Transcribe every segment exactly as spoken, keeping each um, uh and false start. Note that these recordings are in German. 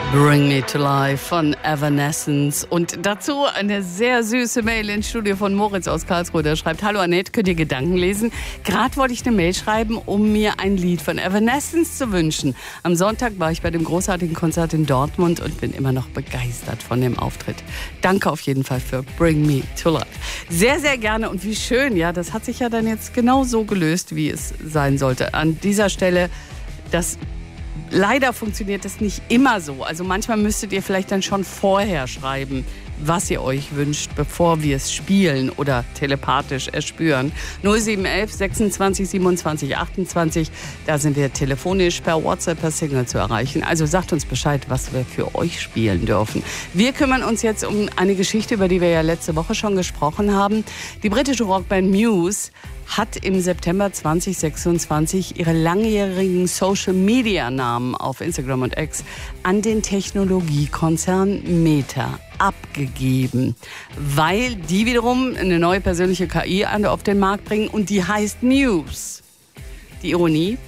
Bring Me to Life von Evanescence. Und dazu eine sehr süße Mail ins Studio von Moritz aus Karlsruhe. Der schreibt: Hallo Annette, könnt ihr Gedanken lesen? Gerade wollte ich eine Mail schreiben, um mir ein Lied von Evanescence zu wünschen. Am Sonntag war ich bei dem großartigen Konzert in Dortmund und bin immer noch begeistert von dem Auftritt. Danke auf jeden Fall für Bring Me to Life. Sehr, sehr gerne und wie schön, ja, das hat sich ja dann jetzt genau so gelöst, wie es sein sollte. An dieser Stelle, das leider funktioniert das nicht immer so. Also manchmal müsstet ihr vielleicht dann schon vorher schreiben, was ihr euch wünscht, bevor wir es spielen oder telepathisch erspüren. null sieben eins eins sechsundzwanzig siebenundzwanzig achtundzwanzig, da sind wir telefonisch, per WhatsApp, per Signal zu erreichen. Also sagt uns Bescheid, was wir für euch spielen dürfen. Wir kümmern uns jetzt um eine Geschichte, über die wir ja letzte Woche schon gesprochen haben. Die britische Rockband Muse hat im September zwanzig sechsundzwanzig ihre langjährigen Social-Media-Namen auf Instagram und X an den Technologiekonzern Meta abgegeben, weil die wiederum eine neue persönliche K I auf den Markt bringen und die heißt Muse. Die Ironie: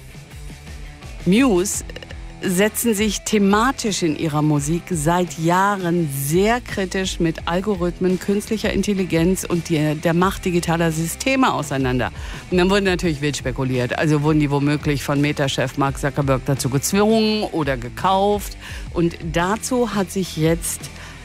Muse setzen sich thematisch in ihrer Musik seit Jahren sehr kritisch mit Algorithmen, künstlicher Intelligenz und die, der Macht digitaler Systeme auseinander. Und dann wurde natürlich wild spekuliert. Also wurden die womöglich von Meta-Chef Mark Zuckerberg dazu gezwungen oder gekauft. Und dazu hat sich jetzt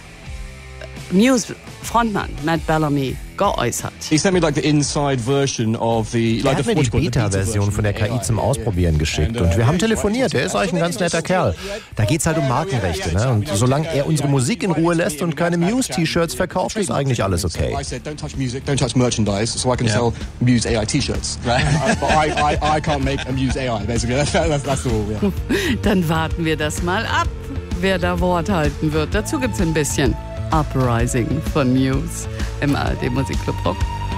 Muse-Frontmann Matt Bellamy geäußert. He sent me like the inside version of the, Er like hat the mir die Beta-Version von der K I zum Ausprobieren geschickt und wir haben telefoniert. Er ist eigentlich ein ganz netter Kerl. Da geht's halt um Markenrechte, ne? Und solange er unsere Musik in Ruhe lässt und keine Muse-T-Shirts verkauft, ist eigentlich alles okay. I said, don't touch music, don't touch merchandise, so I can sell Muse A I T-shirts. Right. Uh, but I, I, I can't make a Muse A I, basically. That's, that's, that's the rule, yeah. Dann warten wir das mal ab, wer da Wort halten wird. Dazu gibt's ein bisschen Uprising von Muse im A R D Musikclub Rock.